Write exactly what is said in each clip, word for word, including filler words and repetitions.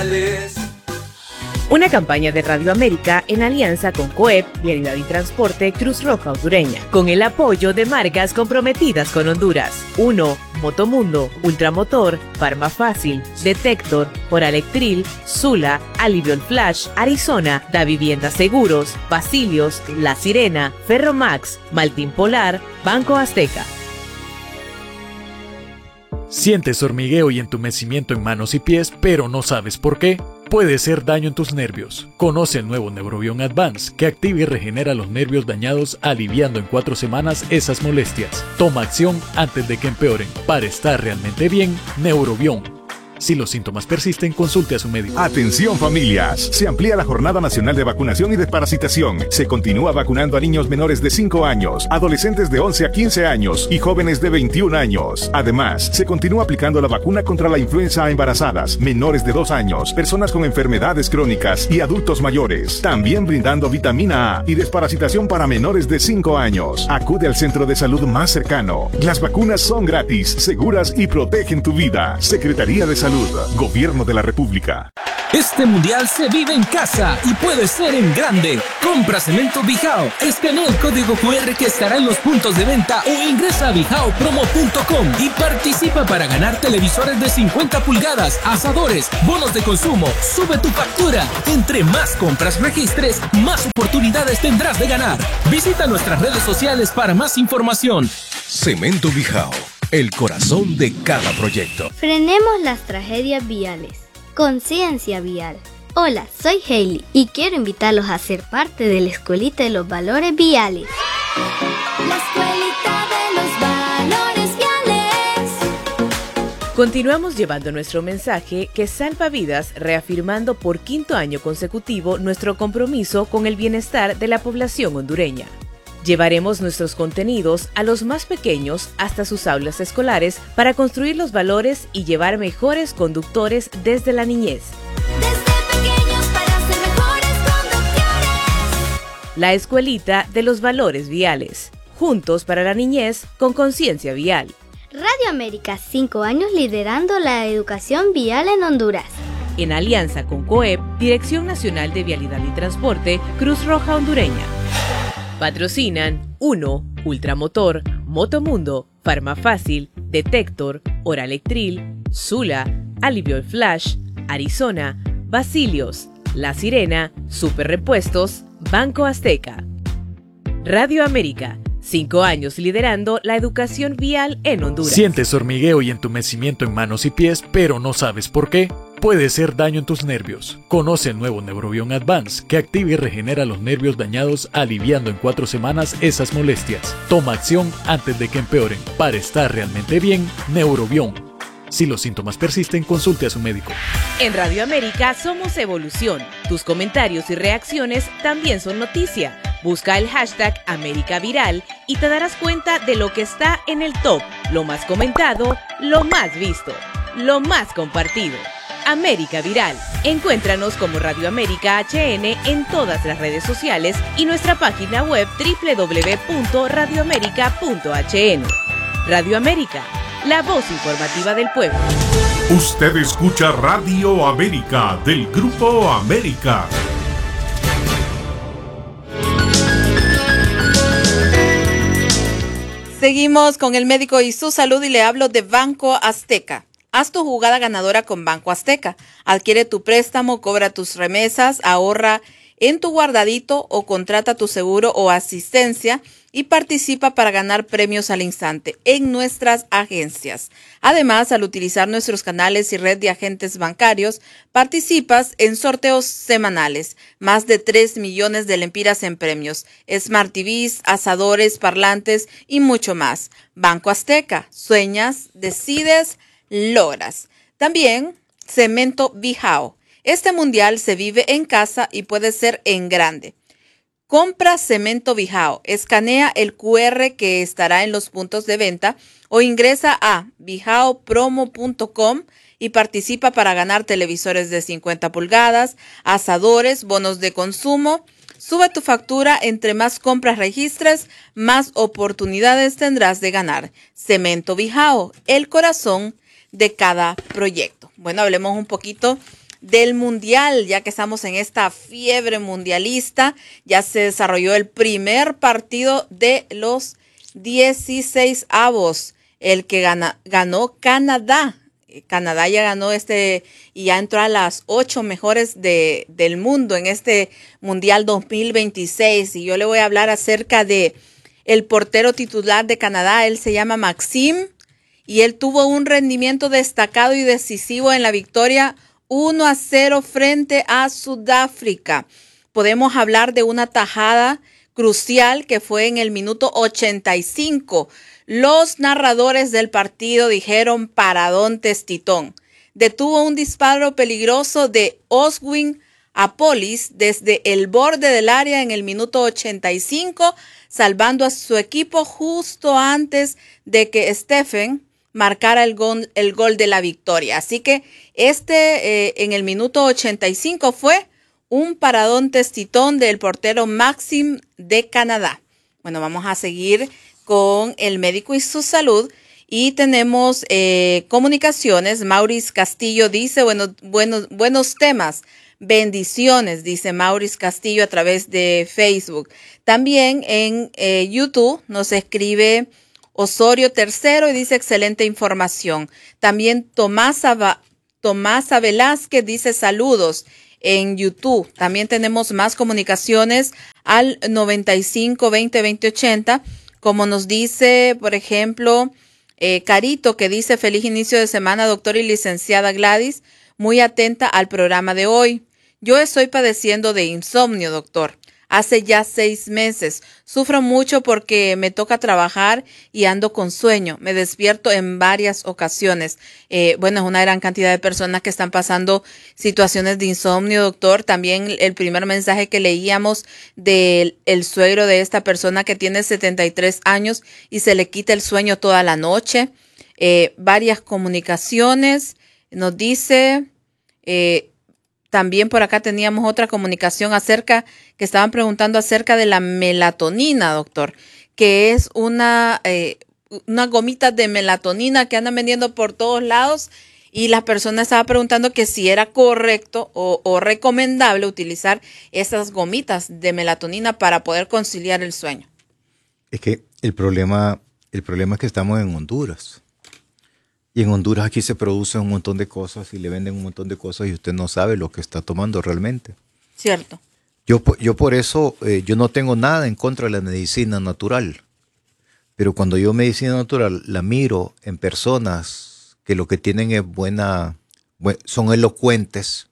viales. Una campaña de Radio América en alianza con COEP, Vialidad y Transporte, Cruz Roja Hondureña, con el apoyo de marcas comprometidas con Honduras. uno. Motomundo, Ultramotor, Farmafácil, Detector, Oralectril, Sula, Aliviol Flash, Arizona, Da Vivienda Seguros, Basilios, La Sirena, Ferromax, Maltín Polar, Banco Azteca. ¿Sientes hormigueo y entumecimiento en manos y pies, pero no sabes por qué? Puede ser daño en tus nervios. Conoce el nuevo Neurobion Advance, que activa y regenera los nervios dañados, aliviando en cuatro semanas esas molestias. Toma acción antes de que empeoren. Para estar realmente bien, Neurobion. Si los síntomas persisten, consulte a su médico. Atención familias, se amplía la Jornada Nacional de Vacunación y Desparasitación. Se continúa vacunando a niños menores de cinco años, adolescentes de once a quince años y jóvenes de veintiún años. Además, se continúa aplicando la vacuna contra la influenza a embarazadas, menores de dos años, personas con enfermedades crónicas y adultos mayores. También brindando vitamina A y desparasitación para menores de cinco años. Acude al centro de salud más cercano. Las vacunas son gratis, seguras y protegen tu vida. Secretaría de Salud. Salud, Gobierno de la República. Este mundial se vive en casa y puede ser en grande. Compra Cemento Bijao, escanea el código cu erre que estará en los puntos de venta o ingresa a bijao promo punto com y participa para ganar televisores de cincuenta pulgadas, asadores, bonos de consumo. Sube tu factura. Entre más compras registres, más oportunidades tendrás de ganar. Visita nuestras redes sociales para más información. Cemento Bijao, el corazón de cada proyecto. Frenemos las tragedias viales. Conciencia vial. Hola, soy Hailey y quiero invitarlos a ser parte de la Escuelita de los Valores Viales. La Escuelita de los Valores Viales. Continuamos llevando nuestro mensaje que salva vidas, reafirmando por quinto año consecutivo nuestro compromiso con el bienestar de la población hondureña. Llevaremos nuestros contenidos a los más pequeños hasta sus aulas escolares para construir los valores y llevar mejores conductores desde la niñez. Desde pequeños para ser mejores conductores. La Escuelita de los Valores Viales. Juntos para la niñez con conciencia vial. Radio América, cinco años liderando la educación vial en Honduras. En alianza con COEP, Dirección Nacional de Vialidad y Transporte, Cruz Roja Hondureña. Patrocinan uno. Ultramotor, Motomundo, Farmafácil, Detector, Oralectril, Sula, Aliviol Flash, Arizona, Basilios, La Sirena, Super Repuestos, Banco Azteca. Radio América, cinco años liderando la educación vial en Honduras. ¿Sientes hormigueo y entumecimiento en manos y pies, pero no sabes por qué? Puede ser daño en tus nervios. Conoce el nuevo Neurobion Advance, que activa y regenera los nervios dañados, aliviando en cuatro semanas esas molestias. Toma acción antes de que empeoren. Para estar realmente bien, Neurobion. Si los síntomas persisten, consulte a su médico. En Radio América somos evolución. Tus comentarios y reacciones también son noticia. Busca el hashtag América Viral y te darás cuenta de lo que está en el top, lo más comentado, lo más visto, lo más compartido. América Viral. Encuéntranos como Radio América H N en todas las redes sociales y nuestra página web doble u doble u doble u punto radio américa punto h n. Radio América, la voz informativa del pueblo. Usted escucha Radio América del Grupo América. Seguimos con el médico y su salud y le hablo de Banco Azteca. Haz tu jugada ganadora con Banco Azteca. Adquiere tu préstamo, cobra tus remesas, ahorra en tu guardadito o contrata tu seguro o asistencia y participa para ganar premios al instante en nuestras agencias. Además, al utilizar nuestros canales y red de agentes bancarios, participas en sorteos semanales. Más de tres millones de lempiras en premios, Smart T Vs, asadores, parlantes y mucho más. Banco Azteca. Sueñas, decides, logras. También Cemento Bijao. Este mundial se vive en casa y puede ser en grande. Compra Cemento Bijao, escanea el cu erre que estará en los puntos de venta o ingresa a bijao promo punto com y participa para ganar televisores de cincuenta pulgadas, asadores, bonos de consumo. Sube tu factura, entre más compras registres, más oportunidades tendrás de ganar. Cemento Bijao, el corazón de cada proyecto. Bueno, hablemos un poquito del Mundial, ya que estamos en esta fiebre mundialista. Ya se desarrolló el primer partido de los dieciséis avos, el que gana, ganó Canadá. Canadá ya ganó este y ya entró a las ocho mejores de, del mundo en este Mundial dos mil veintiséis. Y yo le voy a hablar acerca de el portero titular de Canadá. Él se llama Maxime y él tuvo un rendimiento destacado y decisivo en la victoria uno a cero frente a Sudáfrica. Podemos hablar de una tajada crucial que fue en el minuto ochenta y cinco. Los narradores del partido dijeron paradón testitón. Detuvo un disparo peligroso de Oswin Apolis desde el borde del área en el minuto ochenta y cinco, salvando a su equipo justo antes de que Stephen marcara el gol, el gol de la victoria. Así que este eh, en el minuto ochenta y cinco fue un paradón testitón del portero Maxime de Canadá. Bueno, vamos a seguir con el médico y su salud y tenemos eh, comunicaciones. Maurice Castillo dice, bueno, buenos, buenos temas, bendiciones, dice Maurice Castillo a través de Facebook. También en eh, YouTube nos escribe Osorio Tercero y dice excelente información. También Tomasa, Tomasa Velázquez dice saludos en YouTube. También tenemos más comunicaciones al noventa y cinco veinte veinte ochenta. Como nos dice, por ejemplo, eh, Carito, que dice feliz inicio de semana, doctor y licenciada Gladys, muy atenta al programa de hoy. Yo estoy padeciendo de insomnio, doctor. Hace ya seis meses. Sufro mucho porque me toca trabajar y ando con sueño. Me despierto en varias ocasiones. Eh, bueno, es una gran cantidad de personas que están pasando situaciones de insomnio, doctor. También el primer mensaje que leíamos del el suegro de esta persona que tiene setenta y tres años y se le quita el sueño toda la noche. Eh, varias comunicaciones. Nos dice... Eh, También por acá teníamos otra comunicación acerca, que estaban preguntando acerca de la melatonina, doctor, que es una, eh, una gomita de melatonina que andan vendiendo por todos lados y la persona estaba preguntando que si era correcto o, o recomendable utilizar esas gomitas de melatonina para poder conciliar el sueño. Es que el problema, el problema es que estamos en Honduras. Y en Honduras aquí se producen un montón de cosas y le venden un montón de cosas y usted no sabe lo que está tomando realmente. Cierto. Yo, yo por eso, eh, yo no tengo nada en contra de la medicina natural. Pero cuando yo medicina natural la miro en personas que lo que tienen es buena, son elocuentes,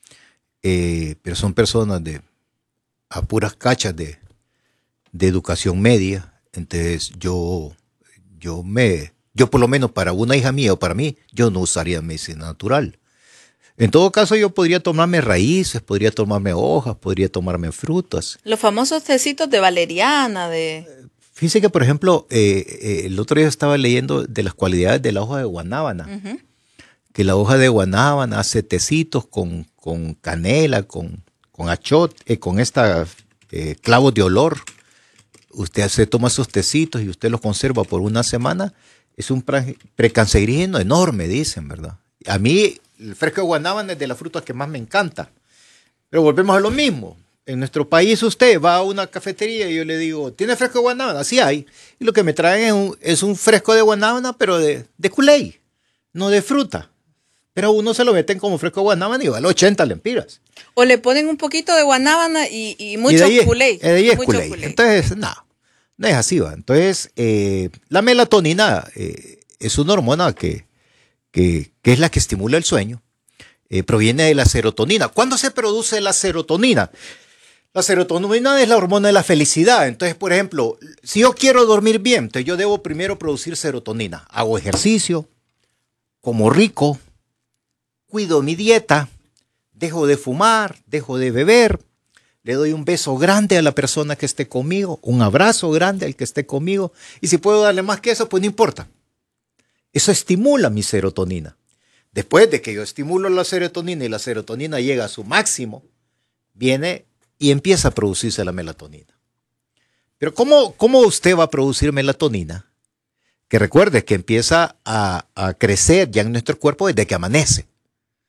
eh, pero son personas de a puras cachas de, de educación media. Entonces yo, yo me... Yo por lo menos para una hija mía o para mí, yo no usaría medicina natural. En todo caso, yo podría tomarme raíces, podría tomarme hojas, podría tomarme frutas. Los famosos tecitos de valeriana, de... Fíjese que, por ejemplo, eh, eh, el otro día estaba leyendo de las cualidades de la hoja de guanábana. Uh-huh. Que la hoja de guanábana hace tecitos con, con canela, con, con achot, eh, con esta eh, clavos de olor. Usted se toma esos tecitos y usted los conserva por una semana. Es un pre precancerígeno enorme, dicen, ¿verdad? A mí el fresco de guanábana es de las frutas que más me encanta. Pero volvemos a lo mismo. En nuestro país usted va a una cafetería y yo le digo, ¿tiene fresco de guanábana? Sí hay. Y lo que me traen es un, es un fresco de guanábana, pero de, de Kool-Aid, no de fruta. Pero a uno se lo meten como fresco de guanábana y vale ochenta lempiras. O le ponen un poquito de guanábana y, y mucho Kool-Aid. De ahí es Kool-Aid. Entonces, no. No es así, va. Entonces, eh, la melatonina eh, es una hormona que, que, que es la que estimula el sueño. Eh, proviene de la serotonina. ¿Cuándo se produce la serotonina? La serotonina es la hormona de la felicidad. Entonces, por ejemplo, si yo quiero dormir bien, entonces yo debo primero producir serotonina. Hago ejercicio, como rico, cuido mi dieta, dejo de fumar, dejo de beber. Le doy un beso grande a la persona que esté conmigo, un abrazo grande al que esté conmigo. Y si puedo darle más que eso, pues no importa. Eso estimula mi serotonina. Después de que yo estimulo la serotonina y la serotonina llega a su máximo, viene y empieza a producirse la melatonina. Pero ¿cómo, cómo usted va a producir melatonina? Que recuerde que empieza a, a crecer ya en nuestro cuerpo desde que amanece.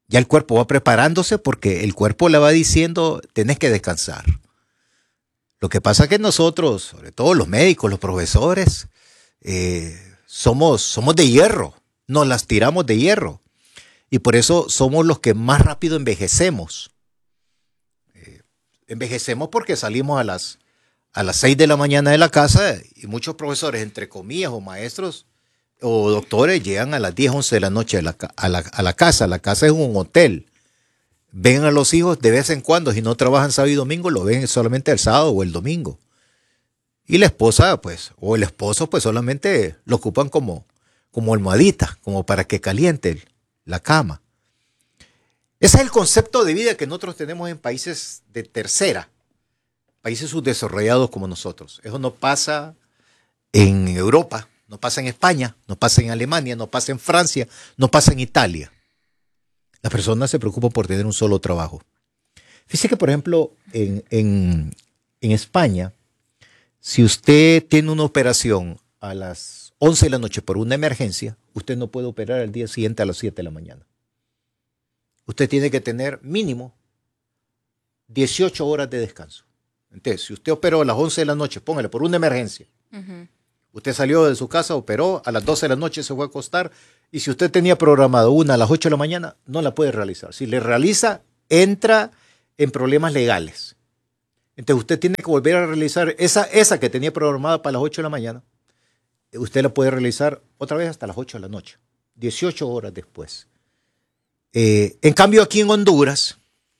Ya el cuerpo va preparándose porque el cuerpo le va diciendo, tenés que descansar. Lo que pasa es que nosotros, sobre todo los médicos, los profesores, eh, somos, somos de hierro, nos las tiramos de hierro. Y por eso somos los que más rápido envejecemos. Eh, envejecemos porque salimos a las, a las seis de la mañana de la casa y muchos profesores, entre comillas, o maestros o doctores, llegan a las diez, once de la noche a la, a la, a la casa. La casa es un hotel. Ven a los hijos de vez en cuando. Si no trabajan sábado y domingo, lo ven solamente el sábado o el domingo. Y la esposa, pues, o el esposo, pues solamente lo ocupan como, como almohadita, como para que caliente la cama. Ese es el concepto de vida que nosotros tenemos en países de tercera, países subdesarrollados como nosotros. Eso no pasa en Europa, no pasa en España, no pasa en Alemania, no pasa en Francia, no pasa en Italia. Las personas se preocupan por tener un solo trabajo. Fíjese que, por ejemplo, en, en, en España, si usted tiene una operación a las once de la noche por una emergencia, usted no puede operar al día siguiente a las siete de la mañana. Usted tiene que tener mínimo dieciocho horas de descanso. Entonces, si usted operó a las once de la noche, póngale por una emergencia. Uh-huh. Usted salió de su casa, operó, a las doce de la noche se fue a acostar, y si usted tenía programado una a las ocho de la mañana, no la puede realizar. Si le realiza, entra en problemas legales. Entonces usted tiene que volver a realizar esa, esa que tenía programada para las ocho de la mañana. Usted la puede realizar otra vez hasta las ocho de la noche, dieciocho horas después. Eh, en cambio, aquí en Honduras,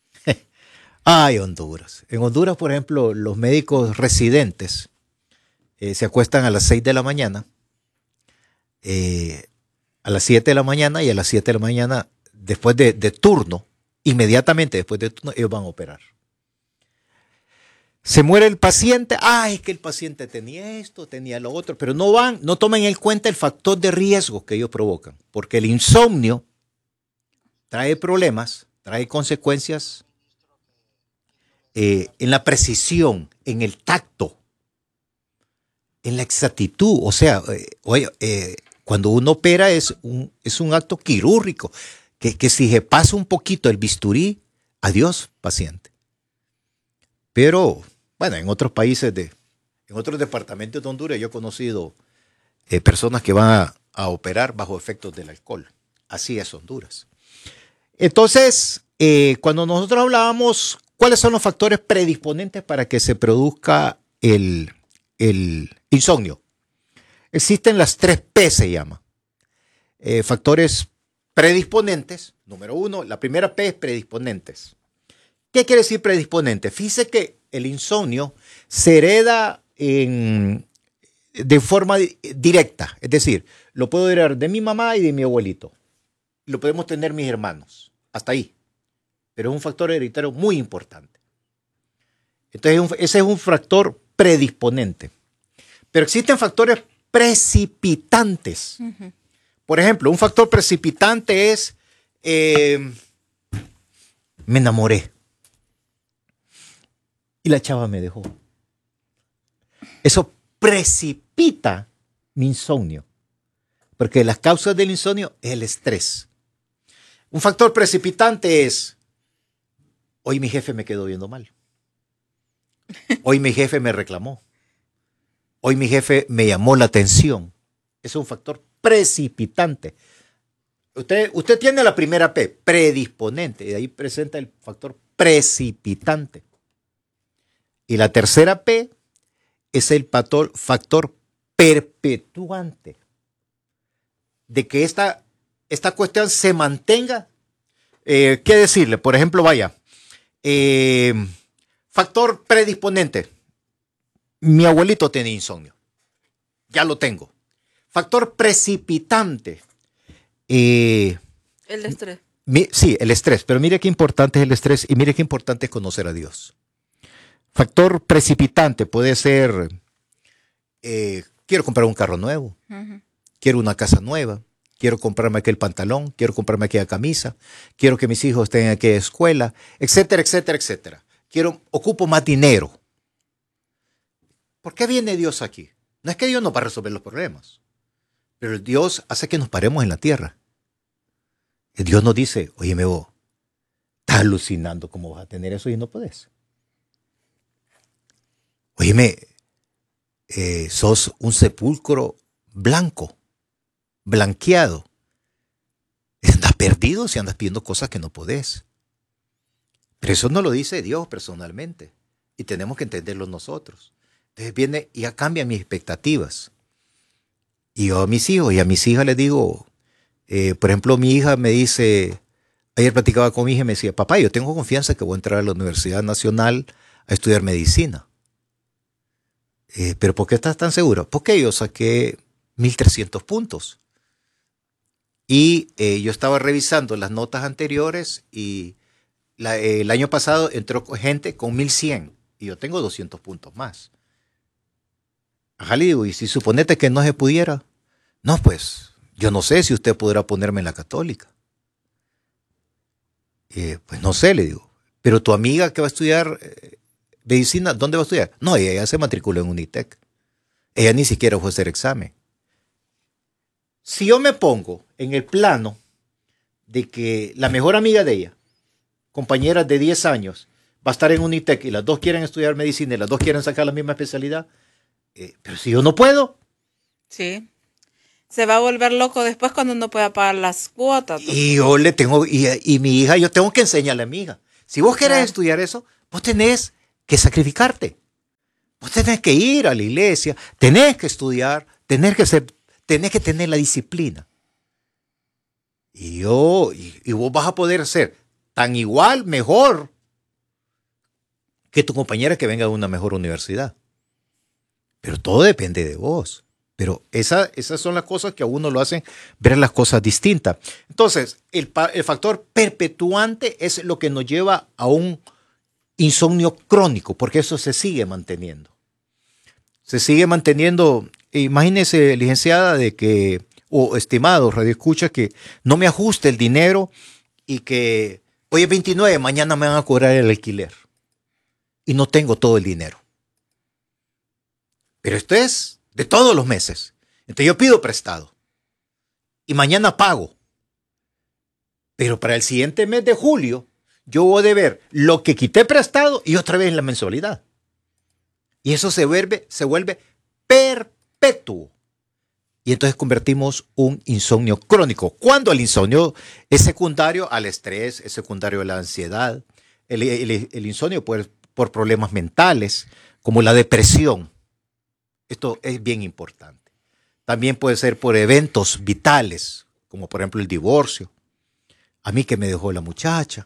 ay, Honduras. En Honduras, por ejemplo, los médicos residentes eh, se acuestan a las seis de la mañana, eh, a las siete de la mañana, y a las siete de la mañana, después de, de turno, inmediatamente después de turno, ellos van a operar. Se muere el paciente, ay, es que el paciente tenía esto, tenía lo otro, pero no van, no toman en cuenta el factor de riesgo que ellos provocan, porque el insomnio trae problemas, trae consecuencias eh, en la precisión, en el tacto, en la exactitud. O sea, eh, oye, eh, cuando uno opera es un, es un acto quirúrgico, que, que si se pasa un poquito el bisturí, adiós, paciente. Pero, bueno, en otros países, de, en otros departamentos de Honduras, yo he conocido eh, personas que van a, a operar bajo efectos del alcohol. Así es Honduras. Entonces, eh, cuando nosotros hablábamos, ¿cuáles son los factores predisponentes para que se produzca el, el insomnio? Existen las tres P, se llama. Eh, factores predisponentes. Número uno, la primera P es predisponentes. ¿Qué quiere decir predisponente? Fíjese que el insomnio se hereda en, de forma directa. Es decir, lo puedo heredar de mi mamá y de mi abuelito. Lo podemos tener mis hermanos. Hasta ahí. Pero es un factor hereditario muy importante. Entonces, ese es un factor predisponente. Pero existen factores precipitantes. Uh-huh. Por ejemplo, un factor precipitante es, eh, me enamoré. Y la chava me dejó. Eso precipita mi insomnio. Porque las causas del insomnio es el estrés. Un factor precipitante es, hoy mi jefe me quedó viendo mal. Hoy mi jefe me reclamó. Hoy mi jefe me llamó la atención. Es un factor precipitante. Usted, usted tiene la primera P, predisponente, y ahí presenta el factor precipitante. Y la tercera P es el factor, factor perpetuante. De que esta, esta cuestión se mantenga. Eh, ¿Qué decirle? Por ejemplo, vaya, eh, factor predisponente. Mi abuelito tiene insomnio. Ya lo tengo. Factor precipitante. Eh, el estrés. Mi, sí, el estrés. Pero mire qué importante es el estrés y mire qué importante es conocer a Dios. Factor precipitante puede ser, eh, quiero comprar un carro nuevo, uh-huh. Quiero una casa nueva, quiero comprarme aquel pantalón, quiero comprarme aquella camisa, quiero que mis hijos estén en aquella escuela, etcétera, etcétera, etcétera. Quiero, ocupo más dinero. ¿Por qué viene Dios aquí? No es que Dios nos va a resolver los problemas, pero Dios hace que nos paremos en la tierra. Dios nos dice, oye, Mebo, Estás alucinando cómo vas a tener eso y no puedes. Óyeme, eh, sos un sepulcro blanco, blanqueado. Andas perdido si andas pidiendo cosas que no podés. Pero eso no lo dice Dios personalmente. Y tenemos que entenderlo nosotros. Entonces viene y ya cambian mis expectativas. Y yo a mis hijos y a mis hijas les digo, eh, por ejemplo, mi hija me dice, ayer platicaba con mi hija y me decía, papá, yo tengo confianza que voy a entrar a la Universidad Nacional a estudiar medicina. Eh, ¿Pero por qué estás tan seguro? Porque yo saqué mil trescientos puntos. Y eh, yo estaba revisando las notas anteriores y la, eh, el año pasado entró gente con mil cien y yo tengo doscientos puntos más. Ajá, le digo, ¿y si suponete que no se pudiera? No, pues, yo no sé si usted podrá ponerme en la católica. Eh, pues no sé, le digo. Pero tu amiga que va a estudiar eh, medicina, ¿dónde va a estudiar? No, ella ya se matriculó en Unitec. Ella ni siquiera fue a hacer examen. Si yo me pongo en el plano de que la mejor amiga de ella, compañera de diez años, va a estar en Unitec y las dos quieren estudiar medicina y las dos quieren sacar la misma especialidad, eh, pero si yo no puedo. Sí. Se va a volver loco después cuando no pueda pagar las cuotas. Y yo le tengo, y, y mi hija, yo tengo que enseñarle a mi hija. Si vos querés Claro. estudiar eso, vos tenés que sacrificarte. Vos tenés que ir a la iglesia, tenés que estudiar, tenés que ser, tenés que tener la disciplina. Y yo, y, y vos vas a poder ser tan igual, mejor, que tu compañera que venga de una mejor universidad. Pero todo depende de vos. Pero esa, esas son las cosas que a uno lo hacen ver las cosas distintas. Entonces, el, pa- el factor perpetuante es lo que nos lleva a un insomnio crónico, porque eso se sigue manteniendo. Se sigue manteniendo. Imagínese, licenciada, de que, o estimado radioescucha, que no me ajuste el dinero y que hoy es veintinueve, mañana me van a cobrar el alquiler. Y no tengo todo el dinero. Pero esto es de todos los meses. Entonces yo pido prestado. Y mañana pago. Pero para el siguiente mes de julio, yo voy a deber lo que quité prestado y otra vez la mensualidad. Y eso se vuelve, se vuelve perpetuo. Y entonces convertimos un insomnio crónico. Cuando el insomnio es secundario al estrés, es secundario a la ansiedad. El, el, el insomnio por, por problemas mentales, como la depresión. Esto es bien importante. También puede ser por eventos vitales, como por ejemplo el divorcio. A mí que me dejó la muchacha.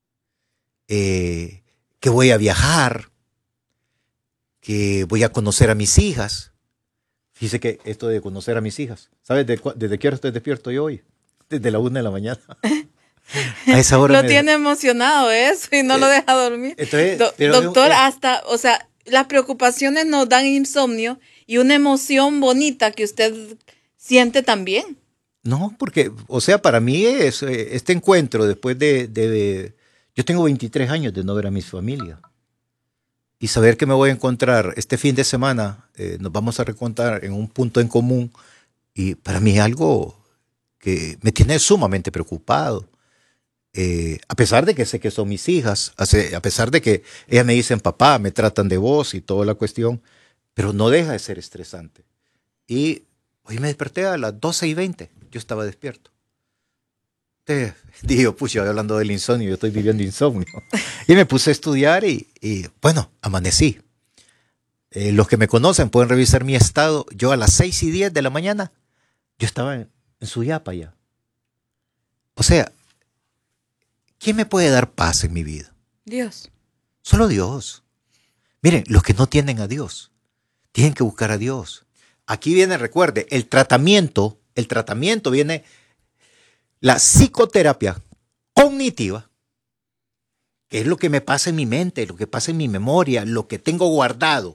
Eh, que voy a viajar. Que voy a conocer a mis hijas. Fíjese que esto de conocer a mis hijas. ¿Sabes de cu- desde qué hora estoy despierto yo hoy? Desde la una de la mañana. A esa hora Lo me- tiene emocionado eso y no lo deja dormir. Entonces, Do- pero- doctor, eh, hasta, o sea, las preocupaciones nos dan insomnio y una emoción bonita que usted siente también. No, porque, o sea, para mí es eh, este encuentro después de, de- Yo tengo veintitrés años de no ver a mi familia. Y saber que me voy a encontrar este fin de semana, eh, nos vamos a reencontrar en un punto en común. Y para mí es algo que me tiene sumamente preocupado. Eh, a pesar de que sé que son mis hijas, hace- a pesar de que ellas me dicen papá, me tratan de vos y toda la cuestión, pero no deja de ser estresante. Y hoy me desperté a las doce y veinte, yo estaba despierto. Entonces, digo, pucha, hablando del insomnio, yo estoy viviendo insomnio. Y me puse a estudiar y, y bueno, amanecí. Eh, los que me conocen pueden revisar mi estado. Yo a las seis y diez de la mañana, yo estaba en, en Suyapa ya. O sea, ¿quién me puede dar paz en mi vida? Dios. Solo Dios. Miren, los que no tienen a Dios, tienen que buscar a Dios. Aquí viene, recuerde, el tratamiento, el tratamiento viene la psicoterapia cognitiva, que es lo que me pasa en mi mente, lo que pasa en mi memoria, lo que tengo guardado.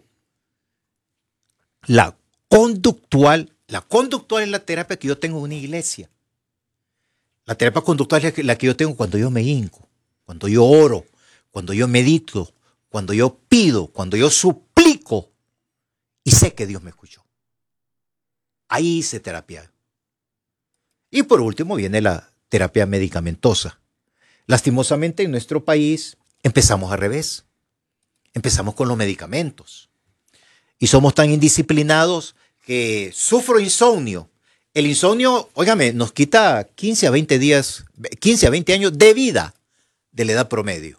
La conductual, la conductual es la terapia que yo tengo en una iglesia. La terapia conductual es la que yo tengo cuando yo me hinco, cuando yo oro, cuando yo medito, cuando yo pido, cuando yo suplico y sé que Dios me escuchó. Ahí hice terapia. Y por último viene la terapia medicamentosa. Lastimosamente en nuestro país empezamos al revés. Empezamos con los medicamentos. Y somos tan indisciplinados que sufro insomnio. El insomnio, óigame, nos quita quince a veinte días, quince a veinte años de vida de la edad promedio.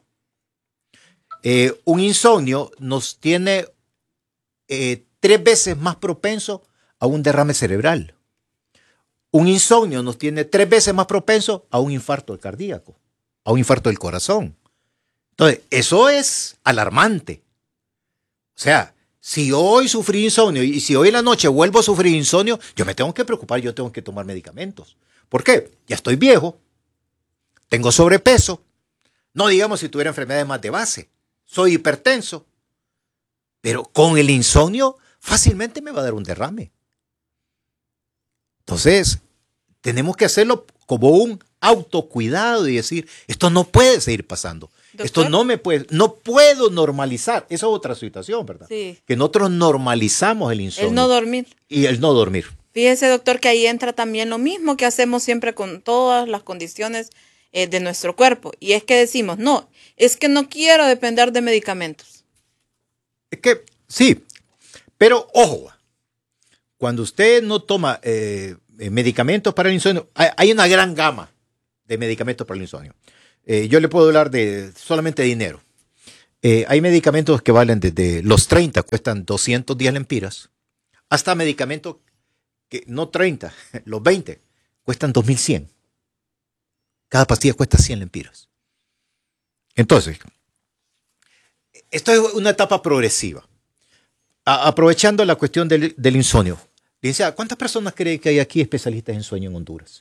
Eh, un insomnio nos tiene eh, tres veces más propenso a un derrame cerebral. Un insomnio nos tiene tres veces más propenso a un infarto cardíaco, a un infarto del corazón. Entonces, eso es alarmante. O sea, si hoy sufrí insomnio y si hoy en la noche vuelvo a sufrir insomnio, yo me tengo que preocupar, yo tengo que tomar medicamentos. ¿Por qué? Ya estoy viejo, tengo sobrepeso, no digamos si tuviera enfermedades más de base, soy hipertenso, pero con el insomnio fácilmente me va a dar un derrame. Entonces, tenemos que hacerlo como un autocuidado y decir, esto no puede seguir pasando. Doctor, esto no me puede, no puedo normalizar. Esa es otra situación, ¿verdad? Sí. Que nosotros normalizamos el insomnio. El no dormir. Y el no dormir. Fíjese, doctor, que ahí entra también lo mismo que hacemos siempre con todas las condiciones eh, de nuestro cuerpo. Y es que decimos, no, es que no quiero depender de medicamentos. Es que, sí, pero ojo, cuando usted no toma eh, medicamentos para el insomnio, hay, hay una gran gama de medicamentos para el insomnio. Eh, yo le puedo hablar de solamente de dinero. Eh, hay medicamentos que valen desde los treinta, cuestan doscientos diez lempiras, hasta medicamentos que no treinta, los veinte, cuestan dos mil cien. Cada pastilla cuesta cien lempiras. Entonces, esto es una etapa progresiva. A, aprovechando la cuestión del, del insomnio, dice, ¿cuántas personas cree que hay aquí especialistas en sueño en Honduras?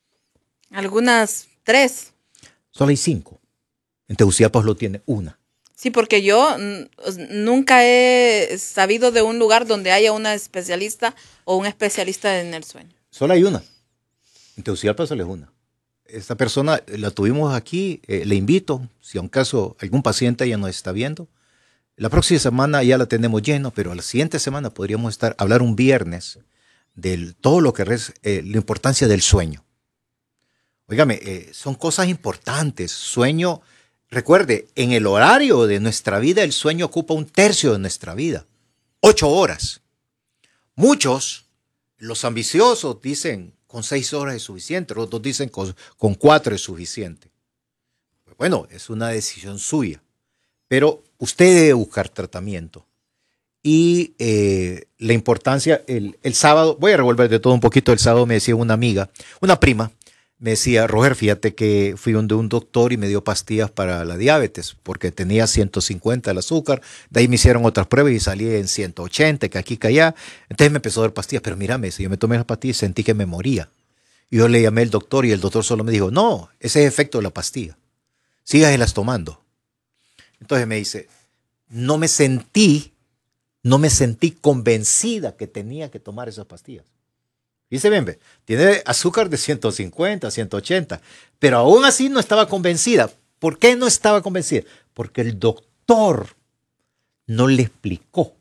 Algunas tres. Solo hay cinco. En Tegucigalpa lo tiene una. Sí, porque yo n- nunca he sabido de un lugar donde haya una especialista o un especialista en el sueño. Solo hay una. En Tegucigalpa solo es una. Esta persona la tuvimos aquí, eh, le invito, si a un caso algún paciente ya nos está viendo. La próxima semana ya la tenemos lleno, pero la siguiente semana podríamos estar hablar un viernes de todo lo que es eh, la importancia del sueño. Óigame, eh, son cosas importantes. Sueño, recuerde, en el horario de nuestra vida, el sueño ocupa un tercio de nuestra vida. Ocho horas. Muchos, los ambiciosos, dicen con seis horas es suficiente. Otros dicen con, con cuatro es suficiente. Bueno, es una decisión suya. Pero usted debe buscar tratamiento. Y eh, la importancia, el, el sábado, voy a revolver de todo un poquito, el sábado me decía una amiga, una prima, me decía, Roger, fíjate que fui donde un doctor y me dio pastillas para la diabetes, porque tenía ciento cincuenta el azúcar, de ahí me hicieron otras pruebas y salí en ciento ochenta, que aquí, que allá, entonces me empezó a dar pastillas, pero mira, me decía, yo me tomé las pastillas y sentí que me moría. Y yo le llamé al doctor y el doctor solo me dijo, no, ese es efecto de la pastilla, sígaselas tomando. Entonces me dice, no me sentí, no me sentí convencida que tenía que tomar esas pastillas. Dice, ven, ve, tiene azúcar de ciento cincuenta, ciento ochenta, pero aún así no estaba convencida. ¿Por qué no estaba convencida? Porque el doctor no le explicó,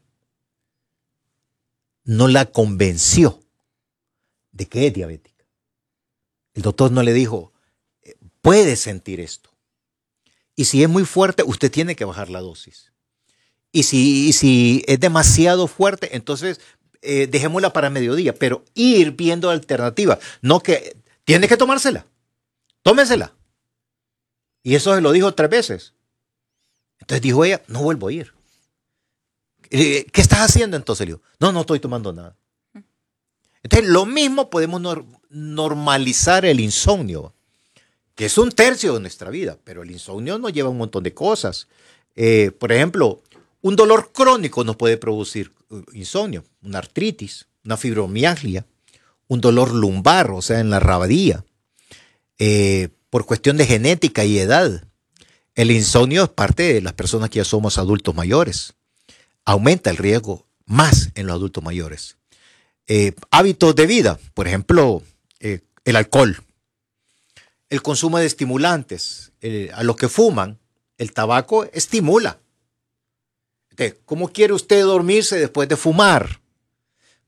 no la convenció de que es diabética. El doctor no le dijo, puede sentir esto. Y si es muy fuerte, usted tiene que bajar la dosis. Y si, y si es demasiado fuerte, entonces eh, dejémosla para mediodía, pero ir viendo alternativas. No que tiene que tomársela. Tómesela. Y eso se lo dijo tres veces. Entonces dijo ella, no vuelvo a ir. ¿Qué estás haciendo entonces? Le digo, no, no estoy tomando nada. Entonces lo mismo podemos nor- normalizar el insomnio, que es un tercio de nuestra vida, pero el insomnio nos lleva un montón de cosas. Eh, por ejemplo, un dolor crónico nos puede producir insomnio, una artritis, una fibromialgia, un dolor lumbar, o sea, en la rabadilla. Eh, por cuestión de genética y edad, el insomnio es parte de las personas que ya somos adultos mayores. Aumenta el riesgo más en los adultos mayores. Eh, hábitos de vida, por ejemplo, eh, el alcohol, el consumo de estimulantes. Eh, a los que fuman, el tabaco estimula. Entonces, ¿cómo quiere usted dormirse después de fumar?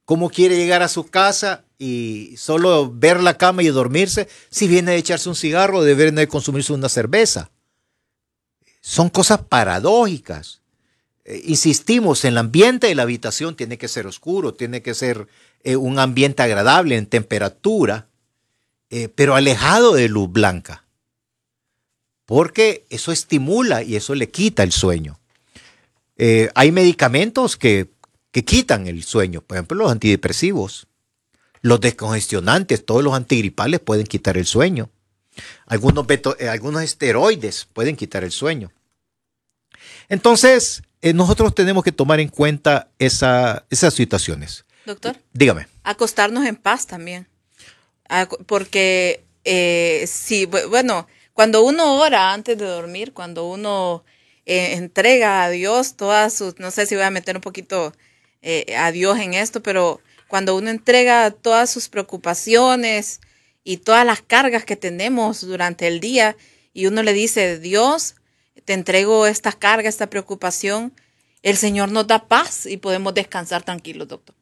¿Cómo quiere llegar a su casa y solo ver la cama y dormirse si viene de echarse un cigarro o de viene de consumirse una cerveza? Son cosas paradójicas. Eh, insistimos, el ambiente de la habitación tiene que ser oscuro, tiene que ser eh, un ambiente agradable en temperatura, eh, pero alejado de luz blanca, porque eso estimula y eso le quita el sueño. Eh, hay medicamentos que, que quitan el sueño, por ejemplo los antidepresivos, los descongestionantes, todos los antigripales pueden quitar el sueño. Algunos, beto, eh, algunos esteroides pueden quitar el sueño. Entonces, eh, nosotros tenemos que tomar en cuenta esa, esas situaciones. Doctor. Dígame. Acostarnos en paz también. Porque, eh, sí, bueno, cuando uno ora antes de dormir, cuando uno eh, entrega a Dios todas sus, no sé si voy a meter un poquito eh, a Dios en esto, pero cuando uno entrega todas sus preocupaciones y todas las cargas que tenemos durante el día y uno le dice, Dios, te entrego estas cargas, esta preocupación, el Señor nos da paz y podemos descansar tranquilos, doctor.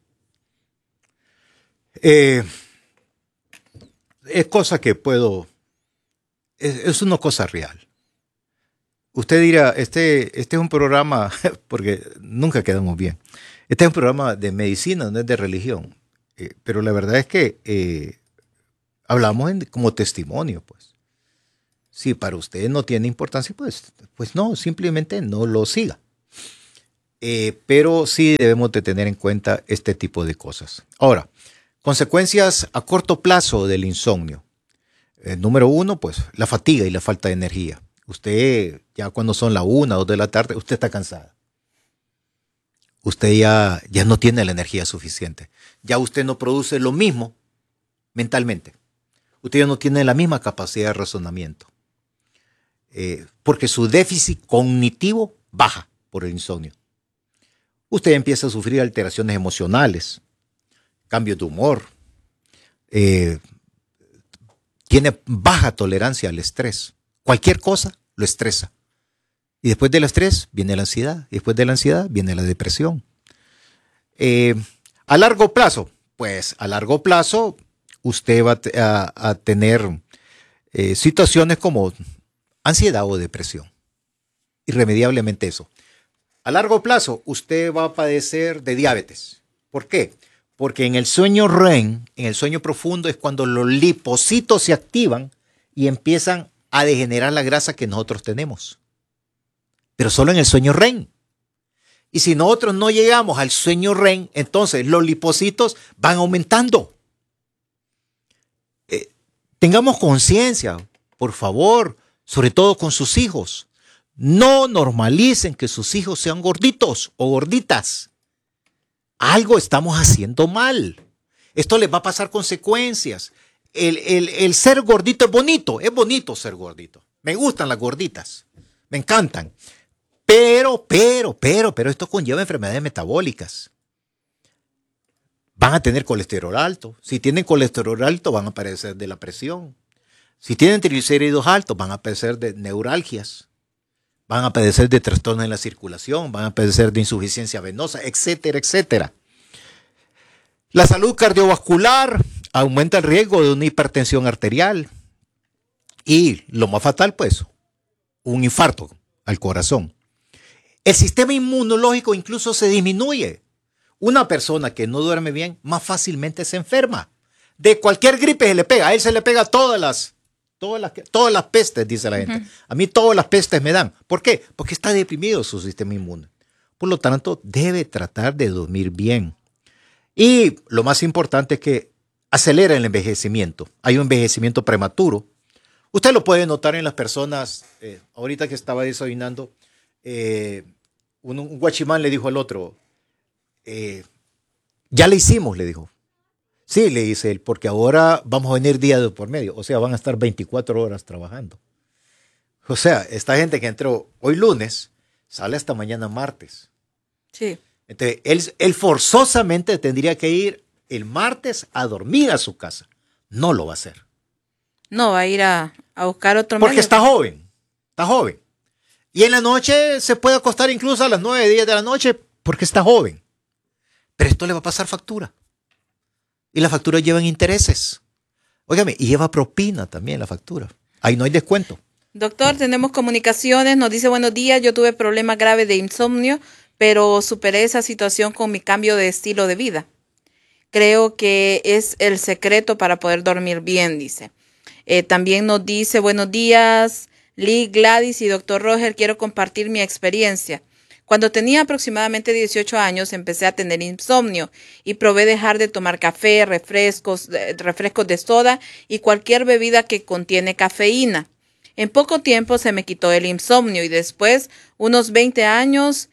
Eh, es cosa que puedo, es, es una cosa real. Usted dirá, este, este es un programa, porque nunca quedamos bien, este es un programa de medicina, no es de religión, eh, pero la verdad es que eh, hablamos en, como testimonio, pues. Si para usted no tiene importancia, pues, pues no, simplemente no lo siga. Eh, pero sí debemos de tener en cuenta este tipo de cosas. Ahora, consecuencias a corto plazo del insomnio. Eh, número uno, pues la fatiga y la falta de energía. Usted ya cuando son las una, dos de la tarde, usted está cansada. Usted ya, ya no tiene la energía suficiente. Ya usted no produce lo mismo mentalmente. Usted ya no tiene la misma capacidad de razonamiento. Eh, porque su déficit cognitivo baja por el insomnio. Usted empieza a sufrir alteraciones emocionales, cambios de humor, eh, tiene baja tolerancia al estrés. Cualquier cosa lo estresa. Y después del estrés viene la ansiedad. Y después de la ansiedad viene la depresión. Eh, a largo plazo, pues a largo plazo usted va a, a tener eh, situaciones como ansiedad o depresión. Irremediablemente eso. A largo plazo usted va a padecer de diabetes. ¿Por qué? Porque en el sueño R E M, en el sueño profundo, es cuando los lipocitos se activan y empiezan a degenerar la grasa que nosotros tenemos. Pero solo en el sueño R E M. Y si nosotros no llegamos al sueño R E M, entonces los lipocitos van aumentando. Eh, tengamos conciencia, por favor, sobre todo con sus hijos. No normalicen que sus hijos sean gorditos o gorditas. Algo estamos haciendo mal. Esto les va a pasar consecuencias. El, el, el ser gordito es bonito, es bonito ser gordito. Me gustan las gorditas, me encantan. Pero, pero, pero, pero esto conlleva enfermedades metabólicas. Van a tener colesterol alto. Si tienen colesterol alto, van a padecer de la presión. Si tienen triglicéridos altos, van a padecer de neuralgias. Van a padecer de trastornos en la circulación, van a padecer de insuficiencia venosa, etcétera, etcétera. La salud cardiovascular aumenta el riesgo de una hipertensión arterial. Y lo más fatal, pues, un infarto al corazón. El sistema inmunológico incluso se disminuye. Una persona que no duerme bien más fácilmente se enferma. De cualquier gripe se le pega. A él se le pega todas las, todas las, todas las pestes, dice la gente. Uh-huh. A mí todas las pestes me dan. ¿Por qué? Porque está deprimido su sistema inmune. Por lo tanto, debe tratar de dormir bien. Y lo más importante es que acelera el envejecimiento. Hay un envejecimiento prematuro. Usted lo puede notar en las personas, eh, ahorita que estaba desayunando, eh, un, un guachimán le dijo al otro, eh, ya le hicimos, le dijo. Sí, le dice él, porque ahora vamos a venir día de por medio, o sea, van a estar veinticuatro horas trabajando. O sea, esta gente que entró hoy lunes, sale hasta mañana martes. Sí. Entonces, él, él forzosamente tendría que ir el martes a dormir a su casa. No lo va a hacer. No, va a ir a, a buscar otro Porque medio. está joven, está joven. Y en la noche se puede acostar incluso a las nueve, diez de la noche porque está joven. Pero esto le va a pasar factura. Y las facturas llevan intereses. Óigame, y lleva propina también la factura. Ahí no hay descuento. Doctor, tenemos comunicaciones. Nos dice, buenos días, yo tuve problemas graves de insomnio, pero superé esa situación con mi cambio de estilo de vida. Creo que es el secreto para poder dormir bien, dice. Eh, también nos dice, buenos días, Lee, Gladys y doctor Roger, quiero compartir mi experiencia. Cuando tenía aproximadamente dieciocho años, empecé a tener insomnio y probé dejar de tomar café, refrescos, refrescos de soda y cualquier bebida que contiene cafeína. En poco tiempo se me quitó el insomnio y después, unos veinte años,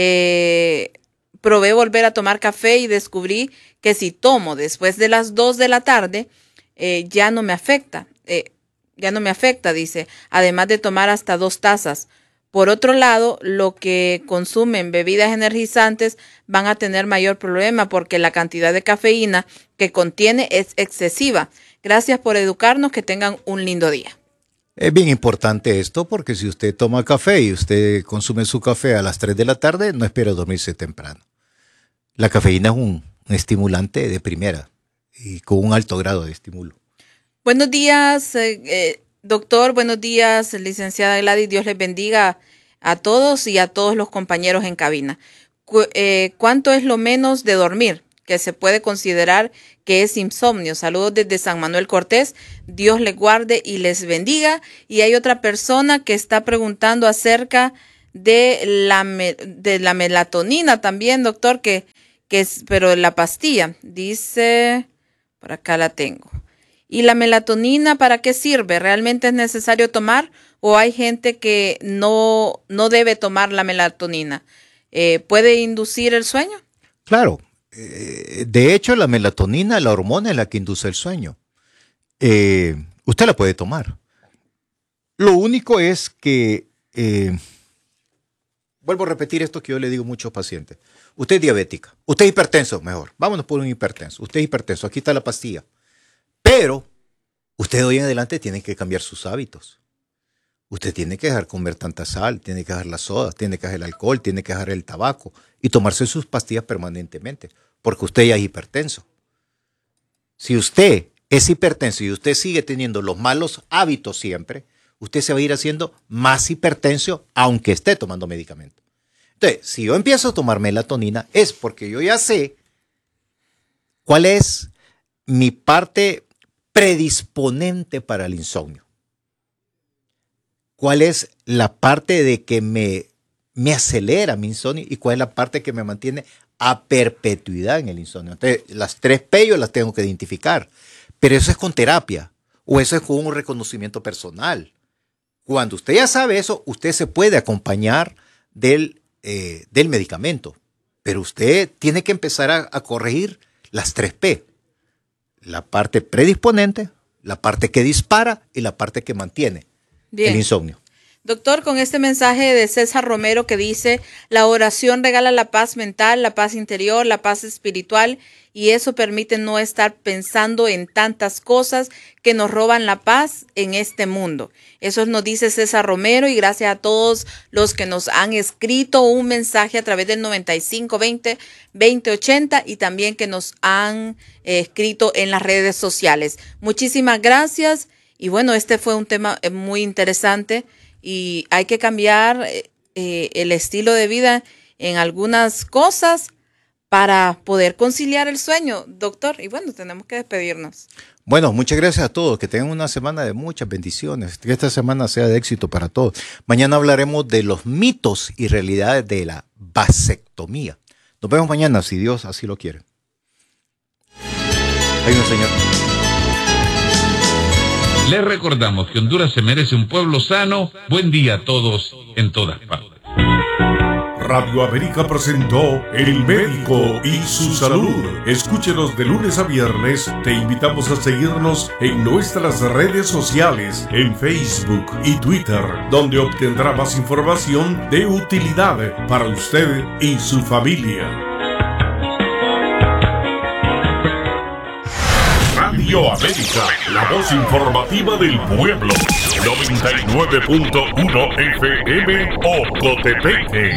eh, probé volver a tomar café y descubrí que si tomo después de las dos de la tarde, eh, ya no me afecta. Eh, ya no me afecta, dice, además de tomar hasta dos tazas. Por otro lado, lo que consumen bebidas energizantes van a tener mayor problema porque la cantidad de cafeína que contiene es excesiva. Gracias por educarnos, que tengan un lindo día. Es bien importante esto porque si usted toma café y usted consume su café a las tres de la tarde, no espere dormirse temprano. La cafeína es un, un estimulante de primera y con un alto grado de estímulo. Buenos días, eh, eh, doctor. Buenos días, licenciada Gladys. Dios les bendiga a todos y a todos los compañeros en cabina. Cu eh, ¿Cuánto es lo menos de dormir que se puede considerar que es insomnio? Saludos desde San Manuel Cortés. Dios les guarde y les bendiga. Y hay otra persona que está preguntando acerca de la, me de la melatonina también, doctor, que, que es, pero la pastilla. Dice, por acá la tengo. ¿Y la melatonina para qué sirve? ¿Realmente es necesario tomar o hay gente que no, no debe tomar la melatonina? Eh, ¿Puede inducir el sueño? Claro. Eh, de hecho, la melatonina, la hormona es la que induce el sueño. Eh, usted la puede tomar. Lo único es que, eh, vuelvo a repetir esto que yo le digo a muchos pacientes. Usted es diabética, usted es hipertenso, mejor. Vámonos por un hipertenso. Usted es hipertenso, aquí está la pastilla. Pero usted de hoy en adelante tiene que cambiar sus hábitos. Usted tiene que dejar de comer tanta sal, tiene que dejar las sodas, tiene que dejar el alcohol, tiene que dejar el tabaco y tomarse sus pastillas permanentemente, porque usted ya es hipertenso. Si usted es hipertenso y usted sigue teniendo los malos hábitos siempre, usted se va a ir haciendo más hipertenso aunque esté tomando medicamento. Entonces, si yo empiezo a tomar melatonina es porque yo ya sé cuál es mi parte predisponente para el insomnio. ¿Cuál es la parte de que me, me acelera mi insomnio y cuál es la parte que me mantiene a perpetuidad en el insomnio? Entonces, las tres P yo las tengo que identificar, pero eso es con terapia o eso es con un reconocimiento personal. Cuando usted ya sabe eso, usted se puede acompañar del, eh, del medicamento, pero usted tiene que empezar a, a corregir las tres P. La parte predisponente, la parte que dispara y la parte que mantiene Bien. el insomnio. Doctor, con este mensaje de César Romero que dice, la oración regala la paz mental, la paz interior, la paz espiritual y eso permite no estar pensando en tantas cosas que nos roban la paz en este mundo. Eso nos dice César Romero y gracias a todos los que nos han escrito un mensaje a través del noventa y cinco veinte veinte ochenta y también que nos han eh, escrito en las redes sociales. Muchísimas gracias y bueno, este fue un tema muy interesante. Y hay que cambiar eh, el estilo de vida en algunas cosas para poder conciliar el sueño, doctor. Y bueno, tenemos que despedirnos. Bueno, muchas gracias a todos. Que tengan una semana de muchas bendiciones. Que esta semana sea de éxito para todos. Mañana hablaremos de los mitos y realidades de la vasectomía. Nos vemos mañana, si Dios así lo quiere. Hay un señor. Les recordamos que Honduras se merece un pueblo sano. Buen día a todos en todas partes. Radio América presentó El Médico y su Salud. Escúchenos de lunes a viernes. Te invitamos a seguirnos en nuestras redes sociales, en Facebook y Twitter, donde obtendrá más información de utilidad para usted y su familia. Radio América, la voz informativa del pueblo. noventa y nueve punto uno F M Ocotepeque.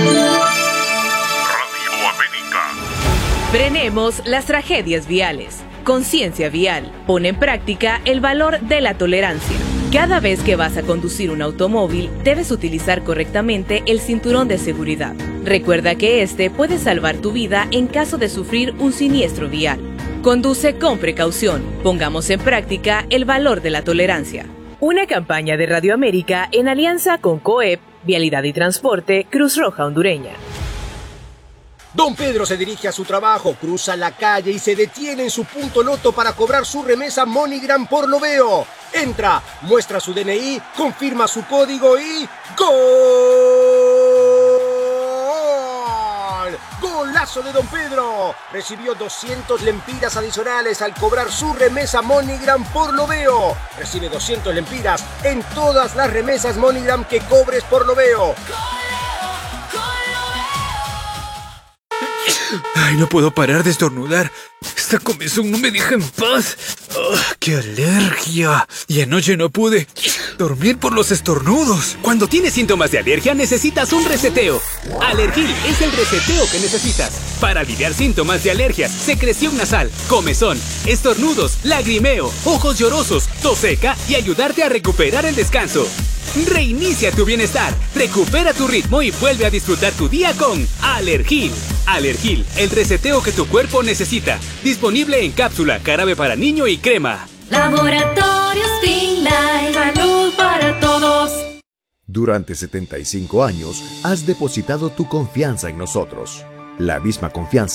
Radio América. Frenemos las tragedias viales. Conciencia Vial. Pone en práctica el valor de la tolerancia. Cada vez que vas a conducir un automóvil, debes utilizar correctamente el cinturón de seguridad. Recuerda que este puede salvar tu vida en caso de sufrir un siniestro vial. Conduce con precaución. Pongamos en práctica el valor de la tolerancia. Una campaña de Radio América en alianza con COEP, Vialidad y Transporte, Cruz Roja Hondureña. Don Pedro se dirige a su trabajo, cruza la calle y se detiene en su punto loto para cobrar su remesa MoneyGram por Lo Veo. Entra, muestra su D N I, confirma su código y ¡gol! ¡Golazo de Don Pedro! Recibió doscientos lempiras adicionales al cobrar su remesa MoneyGram por Lo Veo. Recibe doscientos lempiras en todas las remesas MoneyGram que cobres por Lo Veo. Ay, no puedo parar de estornudar. Esta comezón no me deja en paz. Oh, ¡qué alergia! Y anoche no pude dormir por los estornudos. Cuando tienes síntomas de alergia, necesitas un reseteo. Alergil es el reseteo que necesitas para aliviar síntomas de alergias, secreción nasal, comezón, estornudos, lagrimeo, ojos llorosos, tos seca y ayudarte a recuperar el descanso. Reinicia tu bienestar, recupera tu ritmo y vuelve a disfrutar tu día con Alergil. Alergil, el reseteo que tu cuerpo necesita. Disponible en cápsula, jarabe para niño y crema. Laboratorios Finlay, salud para todos. Durante setenta y cinco años has depositado tu confianza en nosotros. La misma confianza